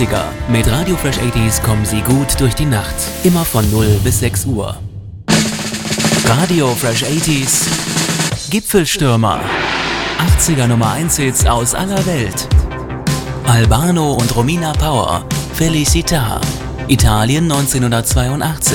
80er. Mit Radio Fresh 80s kommen Sie gut durch die Nacht. Immer von 0 bis 6 Uhr. Radio Fresh 80s Gipfelstürmer. 80er Nummer 1 Hits aus aller Welt. Albano und Romina Power. Felicita. Italien 1982.